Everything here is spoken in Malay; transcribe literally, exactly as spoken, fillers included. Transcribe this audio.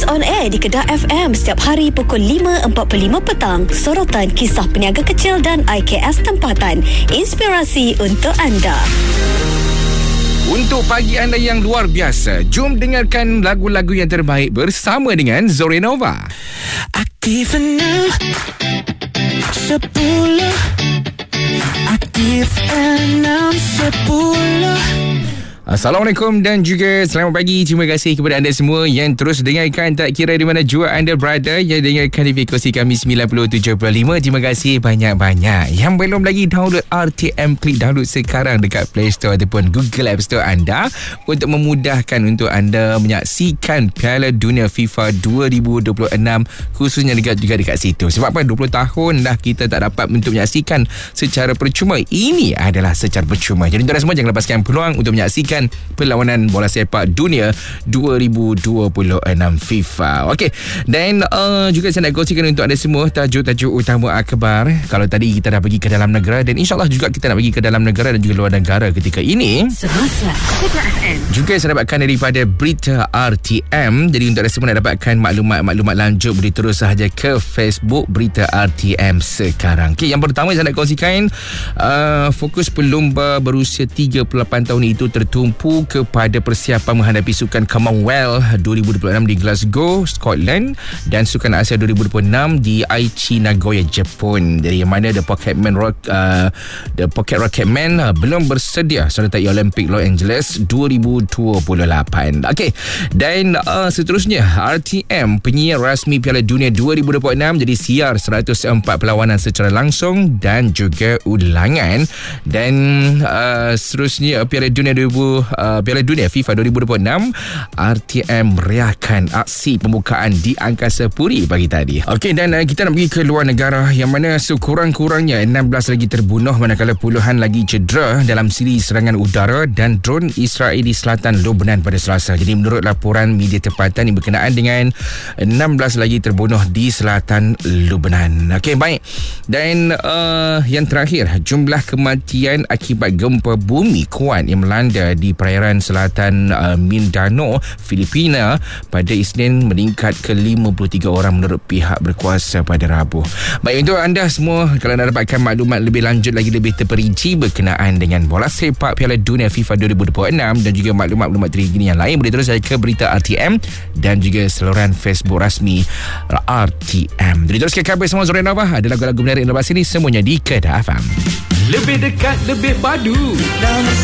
on air di Kedah F M setiap hari pukul lima empat puluh lima petang. Sorotan kisah peniaga kecil dan I K S tempatan. Inspirasi untuk anda. Untuk pagi anda yang luar biasa, jom dengarkan lagu-lagu yang terbaik bersama dengan Zorenova. Aktif enam sepuluh, aktif enam sepuluh. Assalamualaikum dan juga selamat pagi. Terima kasih kepada anda semua yang terus dengarkan, tak kira di mana jua anda berada, yang dengarkan di frekuensi kami sembilan puluh tujuh perpuluhan lima. Terima kasih banyak-banyak. Yang belum lagi download R T M, klik download sekarang dekat Play Store ataupun Google App Store anda untuk memudahkan untuk anda menyaksikan Piala Dunia FIFA dua ribu dua puluh enam, khususnya dekat, juga dekat situ. Sebab apa? dua puluh tahun dah kita tak dapat untuk menyaksikan secara percuma. Ini adalah secara percuma. Jadi tuan-tuan semua jangan lepaskan peluang untuk menyaksikan perlawanan bola sepak dunia dua ribu dua puluh enam FIFA. Okey, dan uh, juga saya nak kongsikan untuk anda semua tajuk-tajuk utama akhbar. Kalau tadi kita dah pergi ke dalam negara, dan insyaAllah juga kita nak pergi ke dalam negara dan juga luar negara ketika ini. Semasa Kedah F M juga saya dapatkan daripada berita R T M. Jadi untuk anda semua nak dapatkan maklumat-maklumat lanjut, boleh terus sahaja ke Facebook Berita R T M sekarang. Okey, yang pertama saya nak kongsikan, uh, fokus pelumba berusia tiga puluh lapan tahun itu tertumpu kepada persiapan menghadapi Sukan Commonwealth dua ribu dua puluh enam di Glasgow, Scotland, dan Sukan Asia dua ribu dua puluh enam di Aichi, Nagoya, Jepun. Dari yang mana The Pocketman Rock, uh, The Pocket Rocketman uh, belum bersedia sertai Olimpik Los Angeles dua ribu dua puluh lapan. Okey, dan uh, seterusnya R T M, penyiar rasmi Piala Dunia dua ribu dua puluh enam, jadi siar seratus empat perlawanan secara langsung dan juga ulangan. Dan uh, seterusnya Piala Dunia dua ribu Uh, Piala Dunia FIFA dua ribu dua puluh enam, R T M meriahkan aksi pembukaan di Angkasa Puri pagi tadi. Okey, dan uh, kita nak pergi ke luar negara, yang mana sekurang-kurangnya enam belas lagi terbunuh manakala puluhan lagi cedera dalam siri serangan udara dan drone Israel di selatan Lebanon pada Selasa. Jadi menurut laporan media tempatan yang berkenaan dengan enam belas lagi terbunuh di selatan Lebanon. Okey, baik. Dan uh, yang terakhir, jumlah kematian akibat gempa bumi kuat yang melanda di perairan selatan uh, Mindanao, Filipina pada Isnin meningkat ke lima puluh tiga orang menurut pihak berkuasa pada Rabu. Baik, untuk anda semua, kalau nak dapatkan maklumat lebih lanjut lagi, lebih terperinci berkenaan dengan bola sepak Piala Dunia FIFA dua ribu dua puluh enam dan juga maklumat-maklumat terkini yang lain, boleh terus saya ke Berita R T M dan juga saluran Facebook rasmi R T M. Jadi terus ke khabar semua Zorenova, ada lagu-lagu menarik yang lepas ini, semuanya di Kedah F M. Lebih dekat, lebih padu.